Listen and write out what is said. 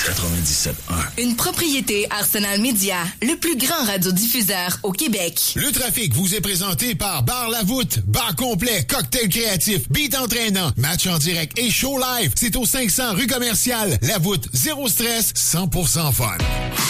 97.1. Une propriété Arsenal Media, le plus grand radiodiffuseur au Québec. Le trafic vous est présenté par Bar La Voûte, bar complet, cocktail créatif, beat entraînant, match en direct et show live. C'est au 500 rue commerciale. La Voûte, zéro stress, 100% fun.